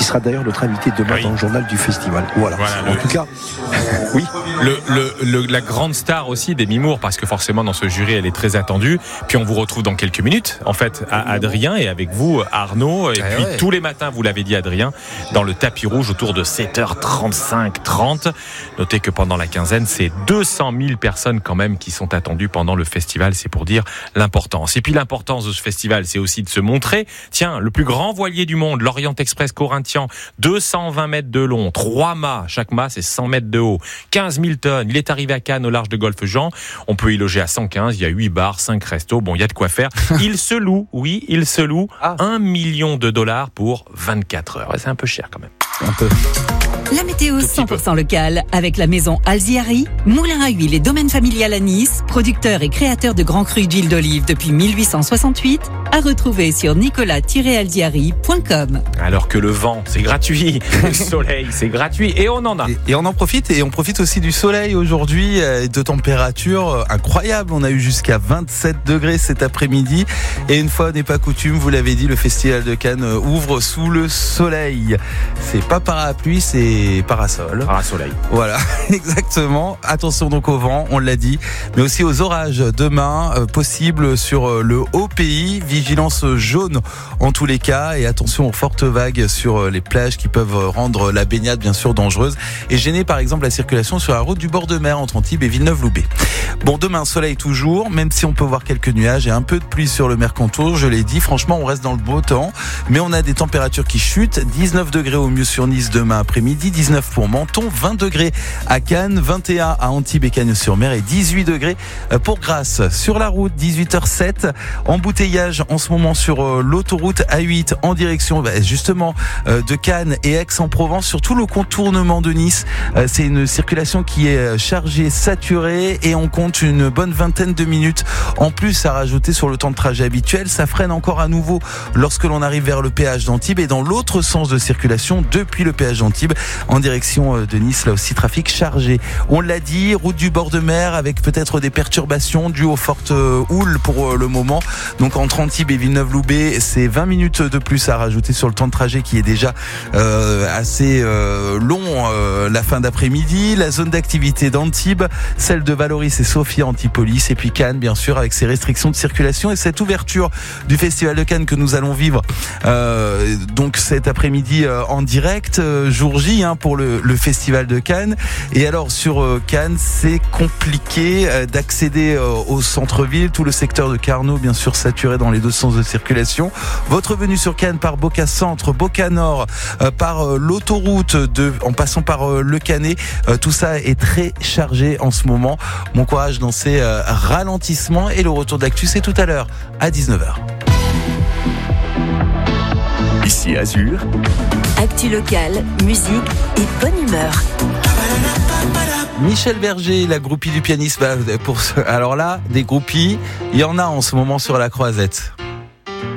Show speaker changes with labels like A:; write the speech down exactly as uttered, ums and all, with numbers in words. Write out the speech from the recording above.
A: qui sera d'ailleurs notre invité demain
B: oui.
A: dans le journal du festival. Voilà. voilà en
B: le...
A: tout cas, oui.
B: Le, le, le, la grande star aussi d'Demi Moore, parce que forcément dans ce jury elle est très attendue. Puis on vous retrouve dans quelques minutes, en fait, à Adrien et avec vous Arnaud. Et ah puis ouais. tous les matins, vous l'avez dit Adrien, dans le tapis rouge autour de sept heures trente-cinq trente. Notez que pendant la quinzaine, c'est deux cent mille personnes quand même qui sont attendues pendant le festival. C'est pour dire l'importance. Et puis l'importance de ce festival, c'est aussi de se montrer. Tiens, le plus grand voilier du monde, l'Orient Express Corinthien, deux cent vingt mètres de long, trois mâts. Chaque mât, c'est cent mètres de haut, quinze mille tonnes. Il est arrivé à Cannes, au large de Golfe-Jean. On peut y loger à cent quinze. Il y a huit bars, cinq restos. Bon, il y a de quoi faire. Il se loue, oui, il se loue ah. un million de dollars pour vingt-quatre heures. C'est un peu cher quand même.
A: Un peu.
C: La météo cent pour cent locale avec la maison Alziari, moulin à huile et domaine familial à Nice, producteur et créateur de grands crus d'huile d'olive depuis mille huit cent soixante-huit, à retrouver sur nicolas tiret alziari point com.
B: Alors que le vent, c'est gratuit, le soleil, c'est gratuit et on en a.
D: Et, et on en profite et on profite aussi du soleil aujourd'hui, et de températures incroyables. On a eu jusqu'à vingt-sept degrés cet après-midi et une fois n'est pas coutume, vous l'avez dit, le Festival de Cannes ouvre sous le soleil. C'est pas parapluie, c'est parasol.
B: Parasoleil.
D: Voilà, exactement. Attention donc au vent, on l'a dit, mais aussi aux orages demain, euh, possible sur euh, le haut pays. Vigilance jaune en tous les cas et attention aux fortes vagues sur euh, les plages qui peuvent rendre la baignade bien sûr dangereuse et gêner par exemple la circulation sur la route du bord de mer entre Antibes et Villeneuve-Loubet. Bon, demain soleil toujours, même si on peut voir quelques nuages et un peu de pluie sur le Mercantour, je l'ai dit, franchement on reste dans le beau temps, mais on a des températures qui chutent. Dix-neuf degrés au mieux sur Nice demain après-midi, dix-neuf pour Menton, vingt degrés à Cannes, vingt et un à Antibes et Cagnes-sur-Mer et dix-huit degrés pour Grasse. Sur la route, dix-huit heures zéro sept, embouteillage en ce moment sur l'autoroute A huit en direction bah, justement de Cannes et Aix-en-Provence, surtout le contournement de Nice. C'est une circulation qui est chargée, saturée et on compte une bonne vingtaine de minutes en plus à rajouter sur le temps de trajet habituel. Ça freine encore à nouveau lorsque l'on arrive vers le péage d'Antibes et dans l'autre sens de circulation depuis le péage d'Antibes en direction de Nice, là aussi trafic chargé. On l'a dit, route du bord de mer avec peut-être des perturbations dues aux fortes houles pour le moment. Donc entre Antibes et Villeneuve-Loubet, c'est vingt minutes de plus à rajouter sur le temps de trajet qui est déjà euh, assez euh, long euh, la fin d'après-midi. La zone d'activité d'Antibes, celle de Valoris et Sophia Antipolis et puis Cannes bien sûr avec ses restrictions de circulation et cette ouverture du Festival de Cannes que nous allons vivre euh, donc cet après-midi euh, en direct, euh, jour J hein, pour le, le Festival de Cannes. Et alors sur euh, Cannes, c'est compliqué euh, d'accéder euh, au centre-ville, tout le secteur de Carnot bien sûr saturé dans les deux sens de circulation. Votre venue sur Cannes par Boca Centre, Boca Nord, euh, par euh, l'autoroute de, en passant par euh, le Canet, euh, tout ça est très chargé en ce moment. Bon courage dans ces euh, ralentissements et le retour de l'actu c'est tout à l'heure à dix-neuf heures.
E: Ici Azur.
C: Actu locale, musique et bonne humeur.
D: Michel Berger, la groupie du pianiste. Bah, pour ce... Alors là, des groupies, il y en a en ce moment sur la Croisette.